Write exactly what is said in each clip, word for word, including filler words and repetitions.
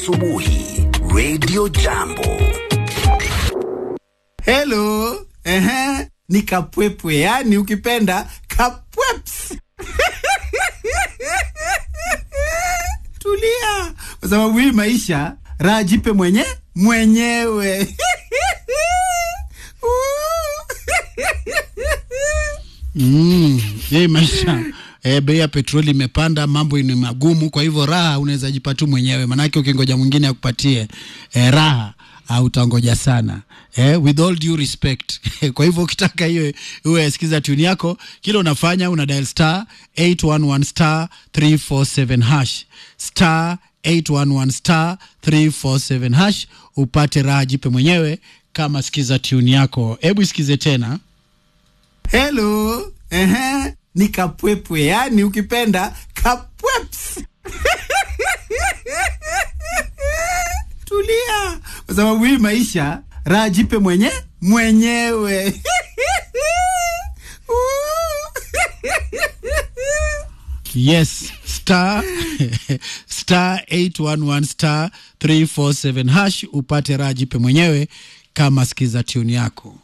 asubuhi Radio Jambo. Hello, ehe, ni kapwepwe, yani ukipenda kapweps. Tulia, kwa sababu hii maisha raha jipe mwenye mwenyewe. Mm, hii maisha eh, bei ya petroli imepanda, mambo ni magumu, kwa hivyo raha unaweza jipatu mwenyewe, manake ukingoja mwingine akupatie eh, raha au utangoja sana. Eh, with all due respect. Kwa hivyo ukitaka hiyo uwe sikiza tune yako, kile unafanya una dial star eight one one star three four seven hash. Star eight one one star three four seven hash upate raha jipe mwenyewe kama sikiza tune yako. Hebu sikize tena. Hello, ehe, ni kapwepwe, yani ukipenda kapweps. Tulia, kwa sababu hii maisha raha jipe mwenye mwenyewe. Yes, star star eight one one star three four seven hash upate raha jipe mwenyewe kama sikiza tune yako.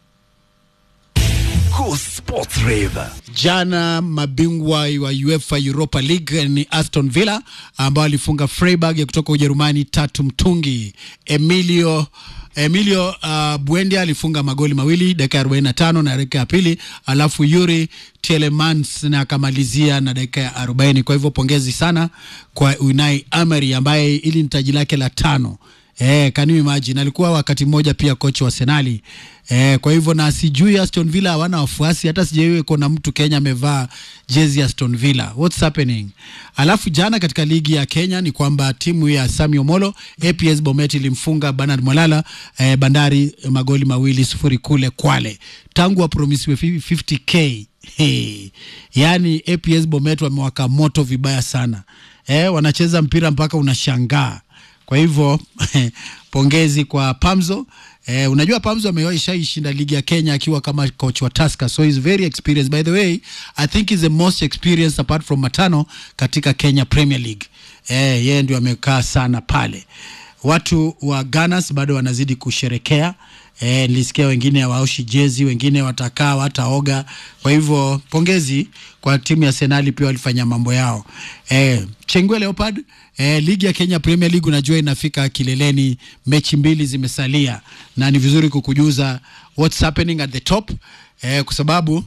Cool Sports Rave. Jana mabingwa wa UEFA Europa League ni Aston Villa ambao alifunga Freiburg ya kutoka Ujerumani tatu mtungi. Emilio Emilio uh, Buendia alifunga magoli mawili dakika arobaini na tano na dakika ya pili, alafu Yuri Tielemans na akamalizia na dakika ya arobaini. Kwa hivyo pongezi sana kwa Unai Emery ambaye ili ni taji lake la tano. Eh, can you imagine? Alikuwa wakati mmoja pia kocha wa Arsenal. Eh, kwa hivyo na sijui Aston Villa hawana wafuasi, hata sijui kuna mtu Kenya amevaa jezi ya Aston Villa. What's happening? Alafu jana katika ligi ya Kenya ni kwamba timu ya Sami Omolo A P S Bomet ilimfunga Bernard Mwalala eh, Bandari magoli mawili sufuri kule Kwale. Tangu wa promisiwe fifty K. Hey. Yani A P S Bomet wamewaka moto vibaya sana. Eh, wanacheza mpira mpaka unashangaa. Kwa hivyo pongezi kwa Pamzo. Eh, unajua Pamzo amewahi shaishinda ligi ya Kenya akiwa kama coach wa Tusker, so he's very experienced. By the way, I think he's the most experienced apart from Matano katika Kenya Premier League. Eh, yeye ndio amekaa sana pale. Watu wa Gunners bado wanazidi kusherekea. Eh, nilisikia wengine hawaoshi jezi, wengine watakaa wataoga. Kwa hivyo pongezi kwa timu ya Arsenal, pia walifanya mambo yao. Eh, Chengwe Leopard, eh, ligi ya Kenya Premier League unajua inafika kileleni, mechi mbili zimesalia na ni vizuri kukujuza what's happening at the top, eh, kwa sababu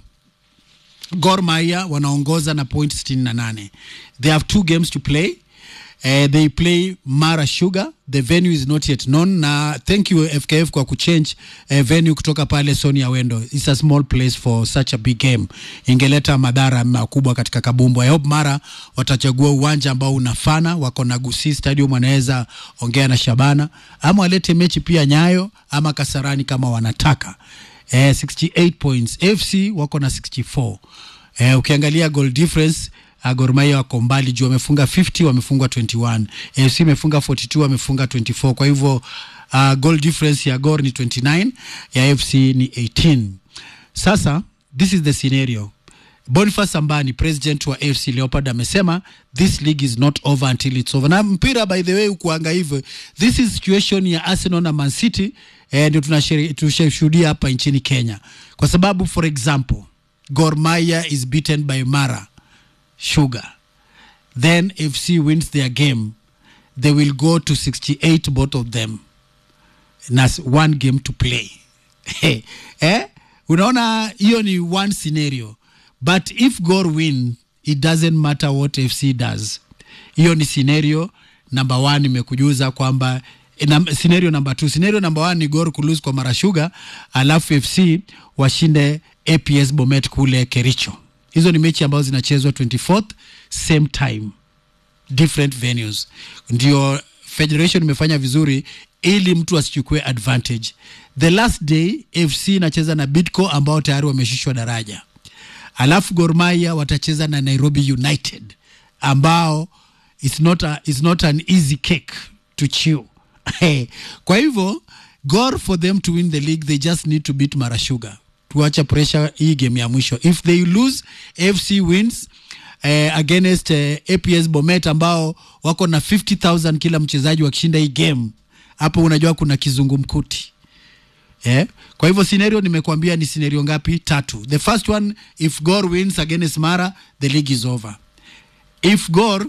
Gor Mahia wanaongoza na point sitini na nane. They have two games to play. Uh, they play Mara Sugar. The venue is not yet known. Na thank you F K F kwa kuchange uh, venue kutoka pale Sonia Wendo. It's a small place for such a big game. Ingeleta madhara makubwa katika kabumbu. I hope Mara watachagua uwanja ambao unafana. Wako na Gusii Stadium, wanaweza ongea na Shabana. Ama walete mechi pia Nyayo ama Kasarani kama wanataka. Uh, sixty-eight points. A F C wako na sixty-four. Uh, ukiangalia goal difference, Gor Mahia wako mbali juu, wamefunga fifty, wamefungwa twenty-one. A F C imefunga forty-two, wamefunga twenty-four. Kwa hivyo uh, goal difference ya Gor ni twenty-nine, ya A F C ni eighteen. Sasa this is the scenario. Boniface Ambani, president wa A F C Leopard, amesema this league is not over until it's over. Na mpira by the way ukuanga hivyo. This is situation ya Arsenal na Man City, eh, ndio tunashuhudia hapa nchini Kenya. Kwa sababu for example, Gor Mahia is beaten by Mara Sugar. Then F C wins their game. They will go to sixty-eight, both of them. And that's one game to play. eh? Unaona, hiyo ni one scenario. But if Gor win, it doesn't matter what F C does. Hiyo ni scenario number one imekujuza kwamba na, scenario number two. Scenario number one ni Gor kulose kwa Mara Sugar, alafu F C washinde A P S Bomet kule Kericho. Hizo ni mechi ambazo zinachezwa twenty-fourth, same time, different venues. Ndio federation imefanya vizuri ili mtu asichukue advantage. The last day F C inacheza na Bidco ambao tayari wameshushwa daraja. Alafu Gor Mahia watacheza na Nairobi United ambao it's not a, it's not an easy cake to chew. Kwa hivyo Gor, for them to win the league, they just need to beat Mara Sugar. Tuacha pressure hii game ya mwisho. If they lose, F C wins, eh, against eh, A P S Bomet ambao wako na fifty thousand kila mchezaji wakishinda hii game. Hapo unajua kuna kizungumkuti. Eh? Kwa hivyo scenario nimekuambia ni scenario ngapi? Tatu. The first one, if Gor wins against Mara, the league is over. If Gor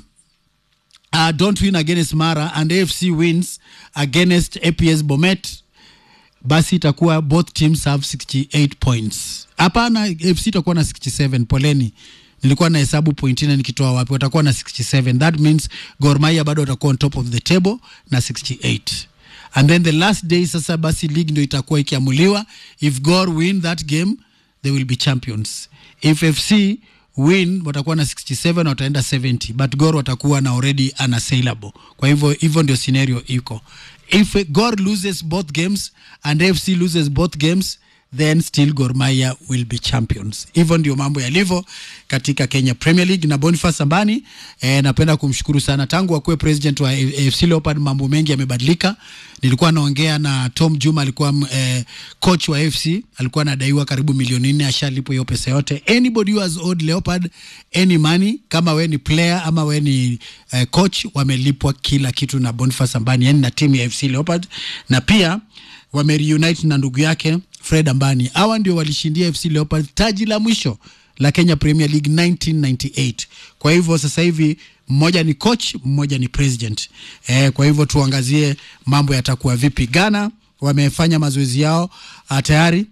uh, don't win against Mara and A F C wins against A P S Bomet, basi itakuwa both teams have sixty-eight points. Hapana, A F C itakuwa na sixty-seven. Poleni, nilikuwa na hesabu point nne nikitoa wapi. Watakuwa na sixty-seven. That means Gor Mahia bado watakuwa on top of the table na sixty-eight. And then the last day sasa basi league ndio itakuwa ikiamuliwa. If Gor win that game, they will be champions. If F C win, watakuwa na sixty-seven, wataenda seventy. But Gor watakuwa na already unassailable. Kwa hivyo hivyo ndio scenario iko. If Gor loses both games and F C loses both games, then still Gor Mahia will be champions. Hivyo ndio mambo yalivyo katika Kenya Premier League. Na Boniface Sambani, eh, napenda kumshukuru sana. Tangu akuwe president wa A F C Leopard mambo mengi yamebadilika. Nilikuwa naongea na Tom Juma, alikuwa eh, coach wa A F C, alikuwa anadaiwa karibu milioni nne, ashalipo hiyo pesa yote. Anybody who has owed Leopard any money, kama we ni player ama we ni eh, coach, wamelipwa kila kitu na Boniface Sambani, yani na timu ya A F C Leopard. Na pia wame reunite na ndugu yake Fred Ambani. Hawa ndio walishindia F C Leopard taji la mwisho la Kenya Premier League nineteen ninety-eight. Kwa hivyo sasa hivi mmoja ni coach, mmoja ni president. Eh, kwa hivyo tuangazie mambo yatakuwa vipi. Ghana wamefanya mazoezi yao tayari.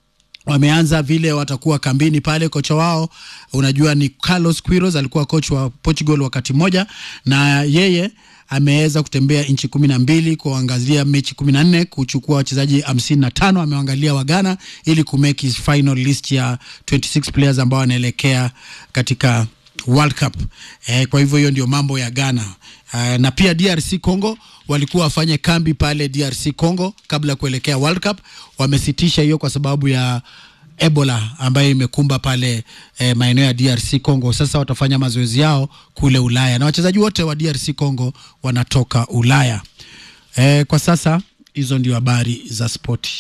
Wameanza vile watakuwa kambini pale. Kocha wao unajua ni Carlos Queiroz, alikuwa coach wa Portugal wakati moja, na yeye ameweza kutembea inchi kumi na mbili kuangazia mechi kumi na nne, kuchukua wachezaji hamsini na tano. Ameangalia wa Ghana ili kumake his final list ya twenty-six players ambao wanaelekea katika World Cup. Eh, kwa hivyo hiyo ndio mambo ya Ghana. Uh, na pia D R C Congo walikuwa wafanye kambi pale D R C Congo kabla kuelekea World Cup. Wamesitisha hiyo kwa sababu ya Ebola ambayo imekumba pale eh, maeneo ya D R C Congo. Sasa watafanya mazoezi yao kule Ulaya, na wachezaji wote wa D R C Congo wanatoka Ulaya. Eh, kwa sasa hizo ndio habari za spoti.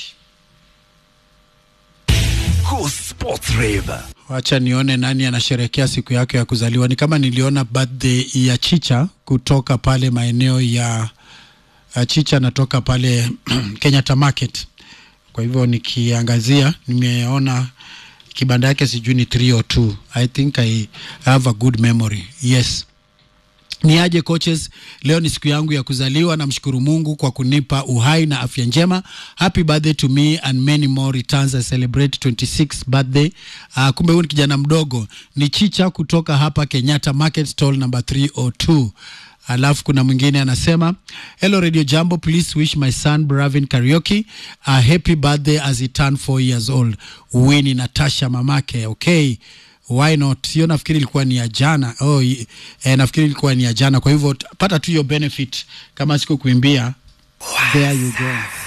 Go Sports Rave. Wacha nione nani anasherehekea siku yake ya kuzaliwa. Ni kama niliona birthday ya Chicha kutoka pale maeneo ya uh, Chicha natoka pale Kenyatta Market. Kwa hivyo nikiangazia nimeona kibanda yake sijui ni three oh two. I think I have a good memory. Yes. Ni aje coaches, leo ni siku yangu ya kuzaliwa, na mshukuru Mungu kwa kunipa uhai na afya njema. Happy birthday to me and many more returns. I celebrate twenty-sixth birthday. Uh, kumbe huyu ni kijana mdogo. Ni Chicha kutoka hapa Kenyatta Market stall number three oh two. Alafu kuna mwingine anasema, hello Radio Jambo, please wish my son Bravin Karaoke a happy birthday as he turned four years old. Winnie Natasha mamake. Okay, why not? Sio, nafikiri ilikuwa ni ya jana. Oh, eh, nafikiri ilikuwa ni ya jana. Kwa hivyo pata tu hiyo benefit kama siku kuimbia. There you go.